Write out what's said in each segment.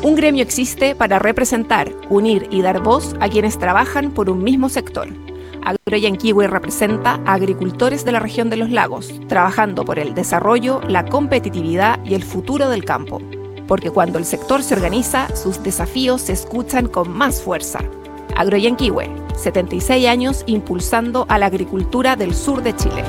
Un gremio existe para representar, unir y dar voz a quienes trabajan por un mismo sector. Agroyanquihue representa a agricultores de la región de los lagos, trabajando por el desarrollo, la competitividad y el futuro del campo. Porque cuando el sector se organiza, sus desafíos se escuchan con más fuerza. Agroyanquihue, 76 años impulsando a la agricultura del sur de Chile.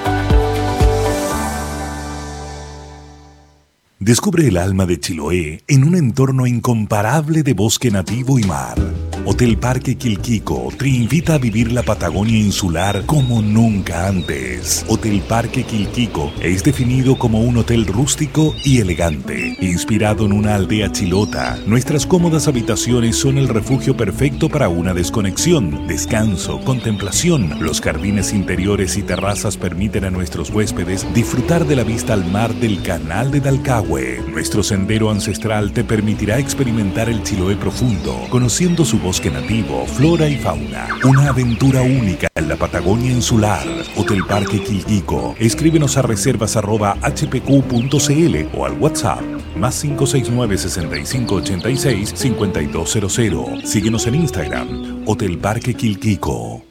Descubre el alma de Chiloé en un entorno incomparable de bosque nativo y mar. Hotel Parque Quilquico te invita a vivir la Patagonia insular como nunca antes. Hotel Parque Quilquico es definido como un hotel rústico y elegante, inspirado en una aldea chilota. Nuestras cómodas habitaciones son el refugio perfecto para una desconexión, descanso, contemplación. Los jardines interiores y terrazas permiten a nuestros huéspedes disfrutar de la vista al mar del Canal de Dalcahue. Nuestro sendero ancestral te permitirá experimentar el Chiloé profundo, conociendo su bosque nativo, flora y fauna. Una aventura única en la Patagonia insular. Hotel Parque Quilquico. Escríbenos a reservas@hpq.cl o al WhatsApp +569 6586 5200. Síguenos en Instagram, Hotel Parque Quilquico.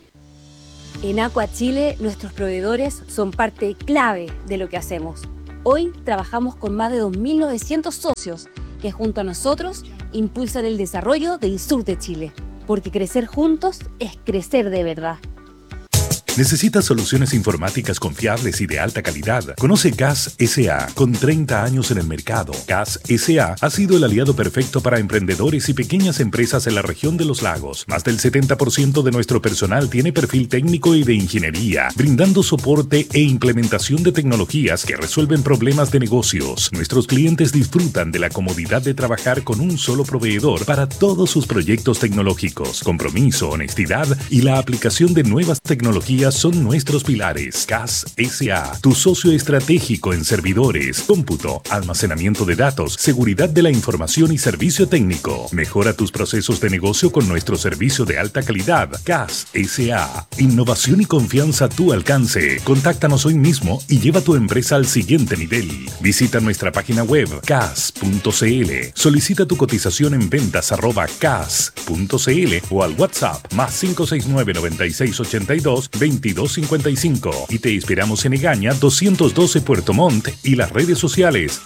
En Aqua Chile, nuestros proveedores son parte clave de lo que hacemos. Hoy trabajamos con más de 2.900 socios que junto a nosotros impulsan el desarrollo del sur de Chile. Porque crecer juntos es crecer de verdad. ¿Necesitas soluciones informáticas confiables y de alta calidad? Conoce CAS S.A. con 30 años en el mercado. CAS S.A. ha sido el aliado perfecto para emprendedores y pequeñas empresas en la región de los lagos. Más del 70% de nuestro personal tiene perfil técnico y de ingeniería, brindando soporte e implementación de tecnologías que resuelven problemas de negocios. Nuestros clientes disfrutan de la comodidad de trabajar con un solo proveedor para todos sus proyectos tecnológicos. Compromiso, honestidad y la aplicación de nuevas tecnologías son nuestros pilares. CAS S.A., tu socio estratégico en servidores, cómputo, almacenamiento de datos, seguridad de la información y servicio técnico. Mejora tus procesos de negocio con nuestro servicio de alta calidad. CAS S.A., innovación y confianza a tu alcance. Contáctanos hoy mismo y lleva tu empresa al siguiente nivel. Visita nuestra página web cas.cl. Solicita tu cotización en ventas@cas.cl o al WhatsApp +569 9682 2255 y te esperamos en Egaña 212 Puerto Montt y las redes sociales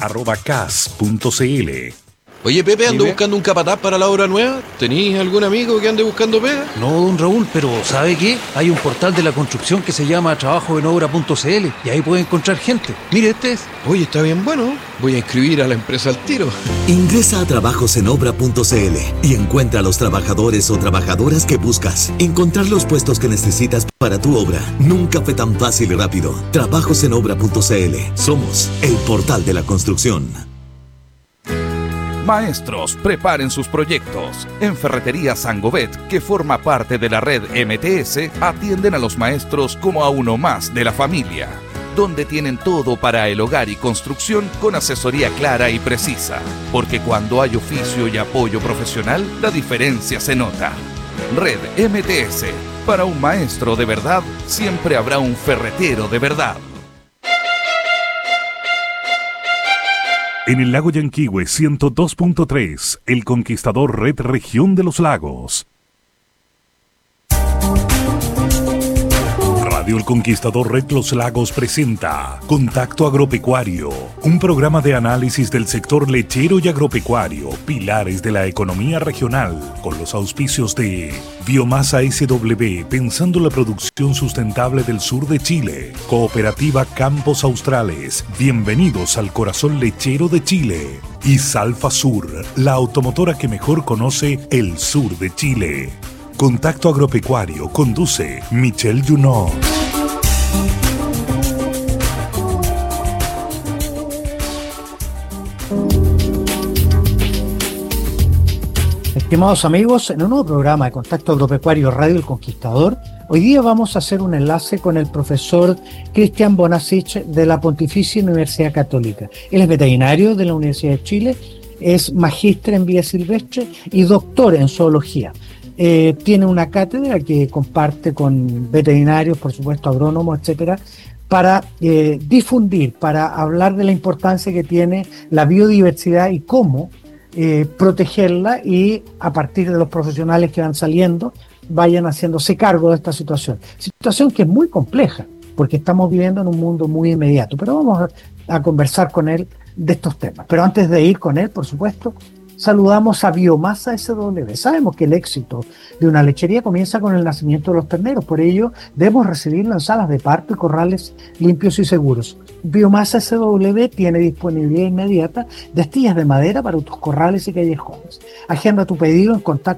@cas.cl. Oye, Pepe, ando buscando un capataz para la obra nueva. ¿Tenís algún amigo que ande buscando pega? No, don Raúl, pero ¿sabe qué? Hay un portal de la construcción que se llama trabajoenobra.cl y ahí puede encontrar gente. Mire, este es. Oye, está bien bueno. Voy a inscribir a la empresa al tiro. Ingresa a trabajosenobra.cl y encuentra a los trabajadores o trabajadoras que buscas. Encontrar los puestos que necesitas para tu obra nunca fue tan fácil y rápido. Trabajosenobra.cl. Somos el portal de la construcción. Maestros, preparen sus proyectos. En Ferretería Sangovet, que forma parte de la red MTS, atienden a los maestros como a uno más de la familia, donde tienen todo para el hogar y construcción con asesoría clara y precisa. Porque cuando hay oficio y apoyo profesional, la diferencia se nota. Red MTS. Para un maestro de verdad, siempre habrá un ferretero de verdad. En el lago Yanquihue 102.3, El Conquistador Red Región de los Lagos. Radio El Conquistador Red Los Lagos presenta Contacto Agropecuario, un programa de análisis del sector lechero y agropecuario, pilares de la economía regional, con los auspicios de Biomasa SW, pensando la producción sustentable del sur de Chile, Cooperativa Campos Australes, bienvenidos al corazón lechero de Chile, y Salfa Sur, la automotora que mejor conoce el sur de Chile. Contacto Agropecuario conduce Michelle Junot. Estimados amigos, en un nuevo programa de Contacto Agropecuario Radio El Conquistador, hoy día vamos a hacer un enlace con el profesor Cristian Bonasich de la Pontificia Universidad Católica. Él es veterinario de la Universidad de Chile, es magíster en vida silvestre y doctor en zoología. Tiene una cátedra que comparte con veterinarios, por supuesto agrónomos, etcétera, para difundir, para hablar de la importancia que tiene la biodiversidad y cómo protegerla y a partir de los profesionales que van saliendo vayan haciéndose cargo de esta situación que es muy compleja porque estamos viviendo en un mundo muy inmediato, pero vamos a conversar con él de estos temas. Pero antes de ir con él, por supuesto, saludamos a Biomasa SW. Sabemos que el éxito de una lechería comienza con el nacimiento de los terneros, por ello debemos recibirlo en salas de parto y corrales limpios y seguros. Biomasa SW tiene disponibilidad inmediata de astillas de madera para tus corrales y callejones. Agenda tu pedido en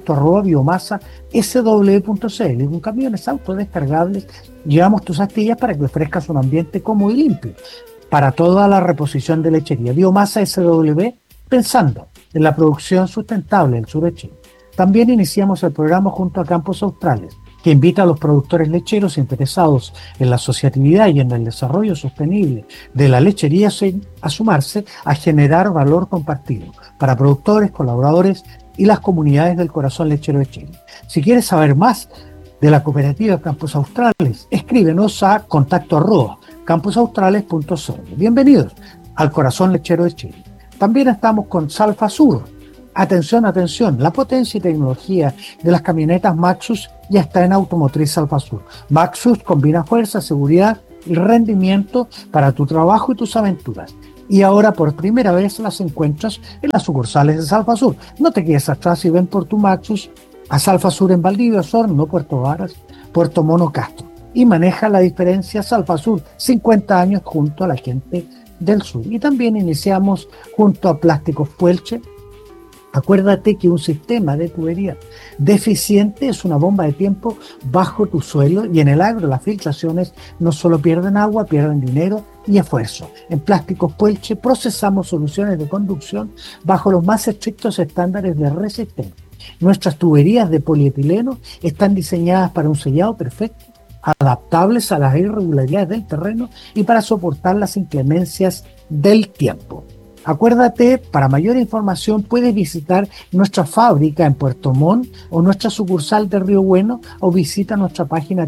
contacto@biomasa.sw.cl. En un camiones autodescargables llevamos tus astillas para que ofrezcas un ambiente cómodo y limpio para toda la reposición de lechería. Biomasa SW, pensando en la producción sustentable del sur de Chile. También iniciamos el programa junto a Campos Australes, que invita a los productores lecheros interesados en la asociatividad y en el desarrollo sostenible de la lechería a sumarse a generar valor compartido para productores, colaboradores y las comunidades del corazón lechero de Chile. Si quieres saber más de la cooperativa Campos Australes, escríbenos a contacto@campusaustrales.cl. Bienvenidos al corazón lechero de Chile. También estamos con Salfasur. Atención, atención, la potencia y tecnología de las camionetas Maxus ya está en Automotriz Salfasur. Maxus combina fuerza, seguridad y rendimiento para tu trabajo y tus aventuras. Y ahora por primera vez las encuentras en las sucursales de Salfasur. No te quedes atrás y ven por tu Maxus a Salfasur en Valdivia, Osorno, Puerto Varas, Puerto Mono, Castro. Y maneja la diferencia Salfasur, 50 años junto a la gente del sur. Y también iniciamos junto a Plásticos Puelche. Acuérdate que un sistema de tubería deficiente es una bomba de tiempo bajo tu suelo, y en el agro las filtraciones no solo pierden agua, pierden dinero y esfuerzo. En Plásticos Puelche procesamos soluciones de conducción bajo los más estrictos estándares de resistencia. Nuestras tuberías de polietileno están diseñadas para un sellado perfecto, adaptables a las irregularidades del terreno y para soportar las inclemencias del tiempo. Acuérdate, para mayor información puedes visitar nuestra fábrica en Puerto Montt o nuestra sucursal de Río Bueno, o visita nuestra página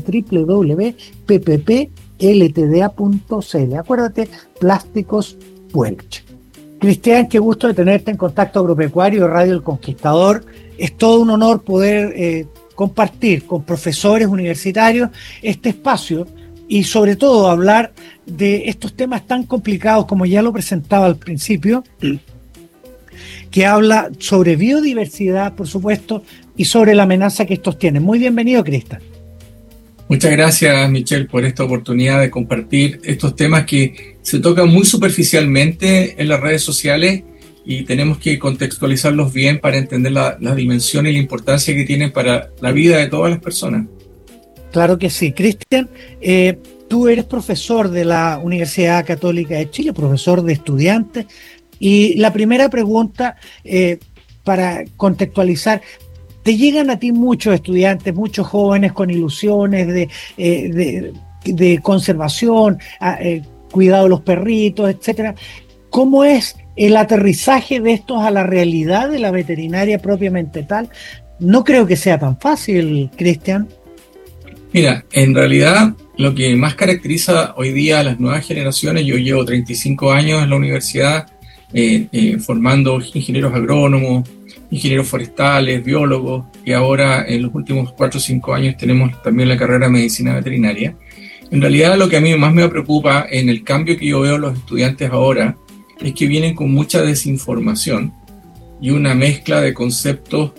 www.pppLTDA.cl. Acuérdate, Plásticos Puelche. Cristian, qué gusto de tenerte en Contacto Agropecuario Radio El Conquistador. Es todo un honor poder compartir con profesores universitarios este espacio y sobre todo hablar de estos temas tan complicados como ya lo presentaba al principio, que habla sobre biodiversidad, por supuesto, y sobre la amenaza que estos tienen. Muy bienvenido, Cristian. Muchas gracias, Michelle, por esta oportunidad de compartir estos temas que se tocan muy superficialmente en las redes sociales y tenemos que contextualizarlos bien para entender la dimensión y la importancia que tienen para la vida de todas las personas. Claro que sí. Cristian, tú eres profesor de la Universidad Católica de Chile, profesor de estudiantes, y la primera pregunta, para contextualizar, ¿te llegan a ti muchos estudiantes, muchos jóvenes con ilusiones de conservación, cuidado de los perritos, etcétera? ¿Cómo es el aterrizaje de estos a la realidad de la veterinaria propiamente tal? No creo que sea tan fácil, Cristian. Mira, en realidad lo que más caracteriza hoy día a las nuevas generaciones, yo llevo 35 años en la universidad formando ingenieros agrónomos, ingenieros forestales, biólogos, y ahora en los últimos 4 o 5 años tenemos también la carrera de medicina veterinaria. En realidad lo que a mí más me preocupa en el cambio que yo veo en los estudiantes ahora es que vienen con mucha desinformación y una mezcla de conceptos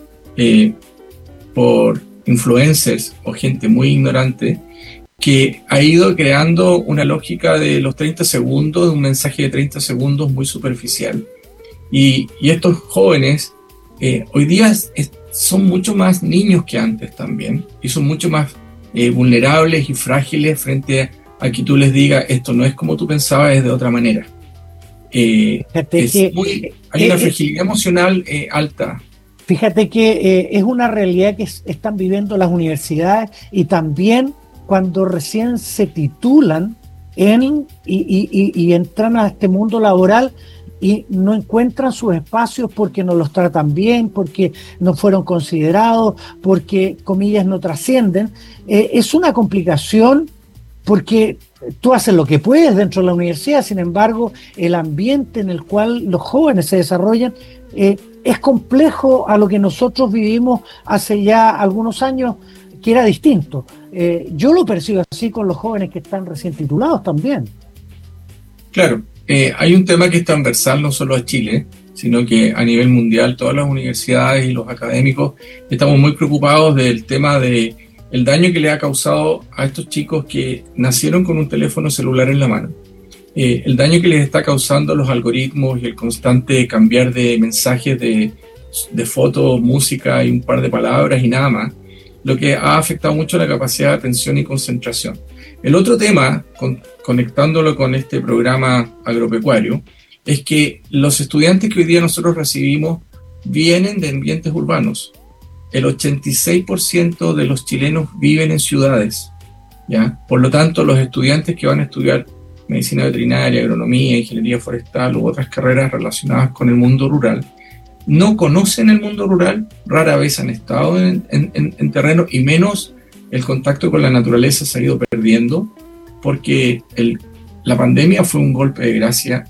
por influencers o gente muy ignorante que ha ido creando una lógica de los 30 segundos, de un mensaje de 30 segundos muy superficial. Y estos jóvenes hoy día son mucho más niños que antes también, y son mucho más vulnerables y frágiles frente a que tú les digas esto no es como tú pensabas, es de otra manera. Hay una fragilidad emocional alta. Fíjate que es una realidad que están viviendo las universidades, y también cuando recién se titulan y entran a este mundo laboral y no encuentran sus espacios porque no los tratan bien, porque no fueron considerados, porque, comillas, no trascienden. Es una complicación porque tú haces lo que puedes dentro de la universidad, sin embargo, el ambiente en el cual los jóvenes se desarrollan es complejo a lo que nosotros vivimos hace ya algunos años, que era distinto. Yo lo percibo así con los jóvenes que están recién titulados también. Claro, hay un tema que es transversal no solo a Chile, sino que a nivel mundial todas las universidades y los académicos estamos muy preocupados del tema de el daño que le ha causado a estos chicos que nacieron con un teléfono celular en la mano. El daño que les está causando los algoritmos y el constante cambiar de mensajes de fotos, música y un par de palabras y nada más, lo que ha afectado mucho la capacidad de atención y concentración. El otro tema, conectándolo con este programa agropecuario, es que los estudiantes que hoy día nosotros recibimos vienen de ambientes urbanos. El 86% de los chilenos viven en ciudades, ¿ya? Por lo tanto, los estudiantes que van a estudiar medicina veterinaria, agronomía, ingeniería forestal u otras carreras relacionadas con el mundo rural, no conocen el mundo rural, rara vez han estado en terreno, y menos el contacto con la naturaleza se ha ido perdiendo, porque la pandemia fue un golpe de gracia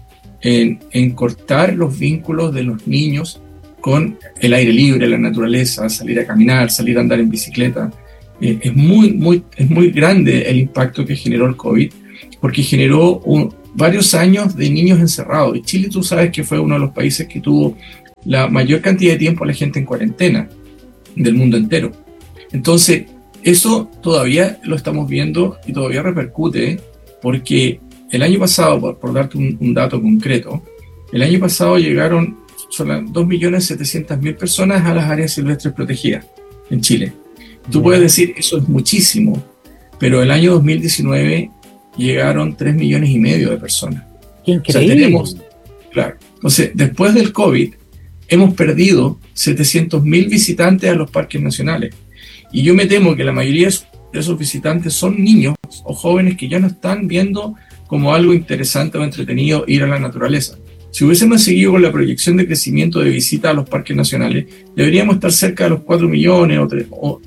en cortar los vínculos de los niños con el aire libre, la naturaleza, salir a caminar, salir a andar en bicicleta. Es muy grande el impacto que generó el COVID, porque generó varios años de niños encerrados. Y Chile, tú sabes que fue uno de los países que tuvo la mayor cantidad de tiempo a la gente en cuarentena del mundo entero. Entonces, eso todavía lo estamos viendo y todavía repercute, porque el año pasado, por darte un dato concreto, el año pasado llegaron 2.700.000 personas a las áreas silvestres protegidas en Chile. Tú puedes decir, eso es muchísimo, pero el año 2019 llegaron 3,5 millones de personas. ¡Qué increíble! Claro. Entonces, después del COVID, hemos perdido 700.000 visitantes a los parques nacionales. Y yo me temo que la mayoría de esos visitantes son niños o jóvenes que ya no están viendo como algo interesante o entretenido ir a la naturaleza. Si hubiésemos seguido con la proyección de crecimiento de visitas a los parques nacionales, deberíamos estar cerca de los 4 millones o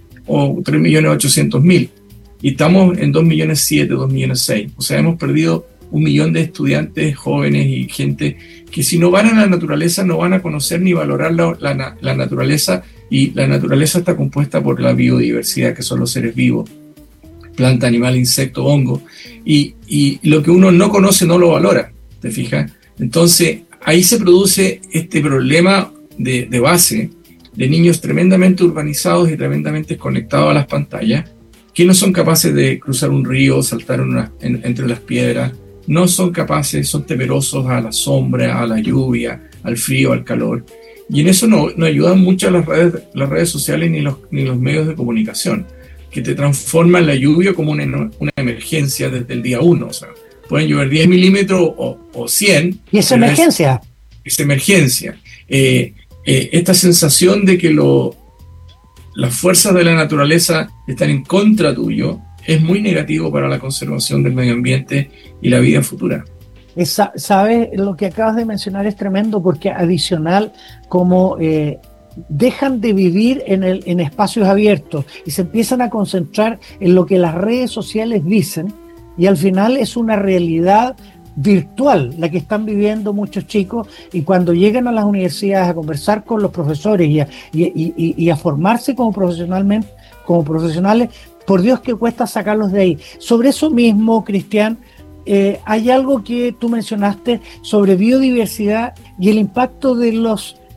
3.800.000. Y estamos en 2,7 millones, 2,6 millones. O sea, hemos perdido 1 millón de estudiantes jóvenes y gente que, si no van a la naturaleza, no van a conocer ni valorar la naturaleza. Y la naturaleza está compuesta por la biodiversidad, que son los seres vivos, planta, animal, insecto, hongo. Y lo que uno no conoce no lo valora, ¿te fijas? Entonces, ahí se produce este problema de base de niños tremendamente urbanizados y tremendamente conectados a las pantallas, que no son capaces de cruzar un río, saltar entre las piedras, no son capaces, son temerosos a la sombra, a la lluvia, al frío, al calor. Y en eso no ayudan mucho las redes sociales ni los medios de comunicación, que te transforman la lluvia como una emergencia desde el día 1. O sea, pueden llover 10 milímetros o 100. ¿Y esa emergencia? Es emergencia. Esta sensación de que las fuerzas de la naturaleza están en contra tuyo es muy negativo para la conservación del medio ambiente y la vida futura. ¿Sabes? Lo que acabas de mencionar es tremendo, porque adicional, como dejan de vivir en espacios abiertos y se empiezan a concentrar en lo que las redes sociales dicen, y al final es una realidad virtual la que están viviendo muchos chicos, y cuando llegan a las universidades a conversar con los profesores y a formarse como profesionales, por Dios que cuesta sacarlos de ahí. Sobre eso mismo, Cristian, hay algo que tú mencionaste sobre biodiversidad y el impacto del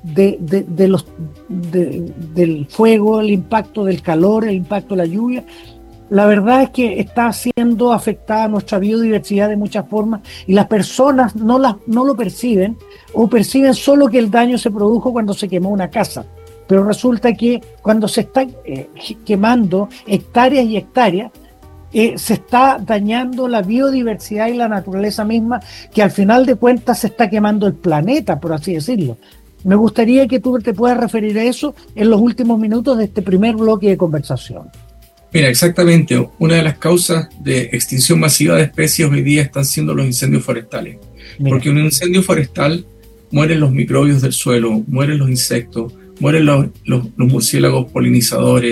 fuego, el impacto del calor, el impacto de la lluvia. La verdad es que está siendo afectada nuestra biodiversidad de muchas formas, y las personas no lo perciben, o perciben solo que el daño se produjo cuando se quemó una casa. Pero resulta que cuando se están quemando hectáreas y hectáreas, se está dañando la biodiversidad y la naturaleza misma, que al final de cuentas se está quemando el planeta, por así decirlo. Me gustaría que tú te puedas referir a eso en los últimos minutos de este primer bloque de conversación. Mira, exactamente, una de las causas de extinción masiva de especies hoy día están siendo los incendios forestales. Mira. Porque en un incendio forestal mueren los microbios del suelo, mueren los insectos, mueren los murciélagos polinizadores,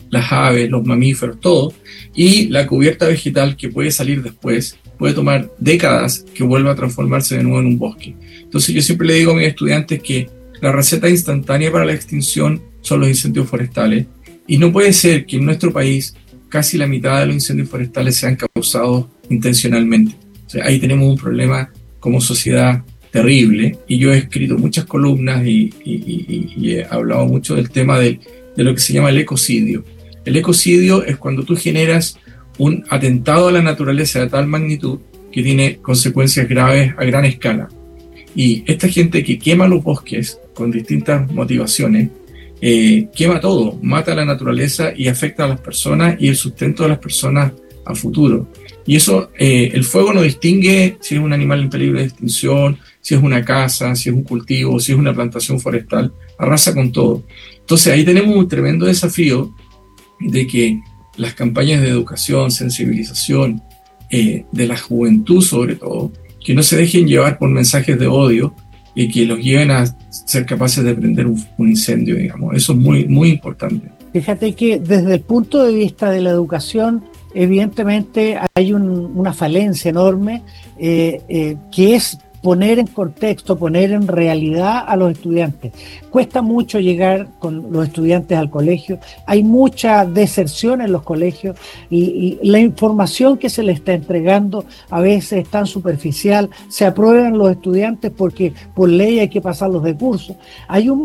las aves, los mamíferos, todo, y la cubierta vegetal que puede salir después, puede tomar décadas que vuelva a transformarse de nuevo en un bosque. Entonces yo siempre le digo a mis estudiantes que la receta instantánea para la extinción son los incendios forestales, y no puede ser que en nuestro país casi la mitad de los incendios forestales sean causados intencionalmente. O sea, ahí tenemos un problema como sociedad terrible, y yo he escrito muchas columnas y he hablado mucho del tema de lo que se llama el ecocidio. El ecocidio es cuando tú generas un atentado a la naturaleza de tal magnitud que tiene consecuencias graves a gran escala. Y esta gente que quema los bosques con distintas motivaciones, quema todo, mata a la naturaleza y afecta a las personas y el sustento de las personas a futuro. Y eso, el fuego no distingue si es un animal en peligro de extinción, si es una casa, si es un cultivo, si es una plantación forestal, arrasa con todo. Entonces ahí tenemos un tremendo desafío de que las campañas de educación, sensibilización, de la juventud sobre todo, que no se dejen llevar por mensajes de odio y que los lleven a ser capaces de prender un incendio, digamos. Eso es muy, muy importante. Fíjate que desde el punto de vista de la educación, evidentemente hay una falencia enorme, que es poner en contexto, poner en realidad a los estudiantes. Cuesta mucho llegar con los estudiantes al colegio, hay mucha deserción en los colegios y la información que se les está entregando a veces es tan superficial, se aprueban los estudiantes porque por ley hay que pasarlos de curso. Hay un